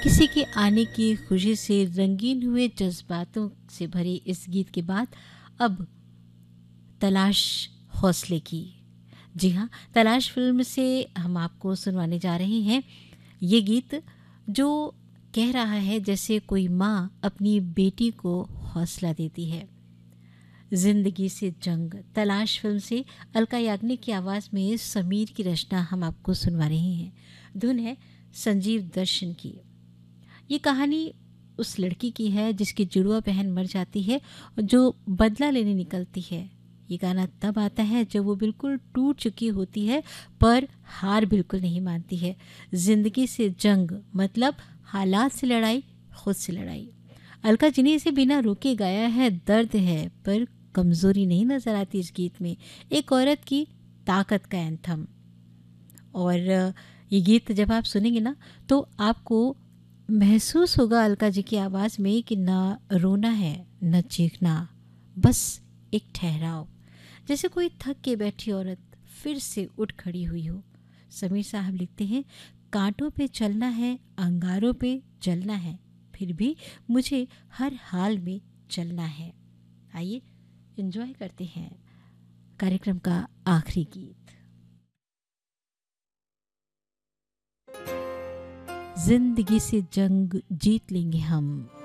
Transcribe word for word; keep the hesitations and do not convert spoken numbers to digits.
किसी के आने की खुशी से रंगीन हुए जज्बातों से भरे इस गीत के बाद अब तलाश हौसले की। जी हाँ, तलाश फिल्म से हम आपको सुनवाने जा रहे हैं ये गीत जो कह रहा है जैसे कोई माँ अपनी बेटी को हौसला देती है। जिंदगी से जंग तलाश फिल्म से अलका याग्निक की आवाज़ में समीर की रचना हम आपको सुनवा रहे हैं। धुन है संजीव दर्शन की। ये कहानी उस लड़की की है जिसकी जुड़वा बहन मर जाती है और जो बदला लेने निकलती है। ये गाना तब आता है जब वो बिल्कुल टूट चुकी होती है पर हार बिल्कुल नहीं मानती है। जिंदगी से जंग मतलब हालात से लड़ाई, खुद से लड़ाई। अलका जी ने इसे बिना रोके गाया है। दर्द है पर कमज़ोरी नहीं नज़र आती इस गीत में। एक औरत की ताकत का एंथम। और ये गीत जब आप सुनेंगे ना तो आपको महसूस होगा अलका जी की आवाज़ में कि ना रोना है न चीखना, बस एक ठहराव। जैसे कोई थक के बैठी औरत फिर से उठ खड़ी हुई हो। समीर साहब लिखते हैं, कांटों पे चलना है, अंगारों पे जलना है, फिर भी मुझे हर हाल में चलना है। आइए एंजॉय करते हैं कार्यक्रम का आखिरी गीत। जिंदगी से जंग जीत लेंगे हम।